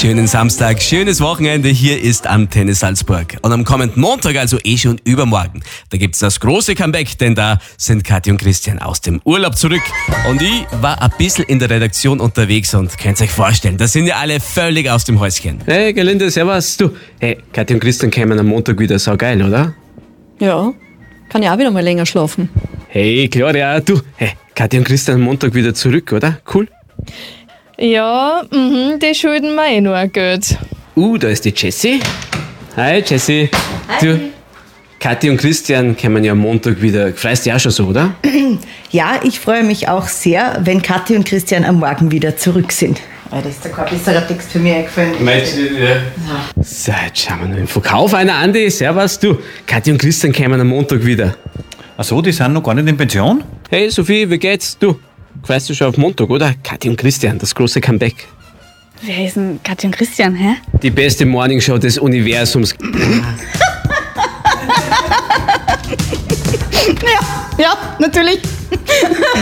Schönen Samstag, schönes Wochenende. Hier ist Antenne Salzburg. Und am kommenden Montag, also schon übermorgen, da gibt's das große Comeback, denn da sind Kathi und Christian aus dem Urlaub zurück. Und ich war ein bisschen in der Redaktion unterwegs und könnt euch vorstellen, da sind ja alle völlig aus dem Häuschen. Hey, Gelinde, servus, du. Hey, Kathi und Christian kämen am Montag wieder, saugeil, oder? Ja, kann ja auch wieder mal länger schlafen. Hey, Gloria, du. Hey, Kathi und Christian am Montag wieder zurück, oder? Cool. Ja, die schulden mir noch ein Geld. Da ist die Jessie. Hi, Jessie. Hi. Du, Kathi und Christian kämen ja am Montag wieder. Freust dich auch schon so, oder? Ja, ich freue mich auch sehr, wenn Kathi und Christian am Morgen wieder zurück sind. Weil das ist kein besserer Text für mich eingefallen. So, jetzt schauen wir noch im Verkauf einer, Andi. Servus, du. Kathi und Christian kämen am Montag wieder. Ach so, die sind noch gar nicht in Pension? Hey, Sophie, wie geht's? Du, freust du schon auf Montag, oder? Kathi und Christian, das große Comeback. Wer ist denn Kathi und Christian, hä? Die beste Morningshow des Universums. Ja, natürlich.